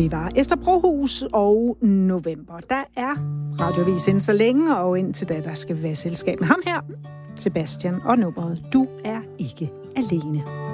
Det var Esther Brohus og November. Der er radiovis ind så længe, og indtil da, der skal vi være selskab med ham her, Sebastian, og nummeret Du er ikke alene.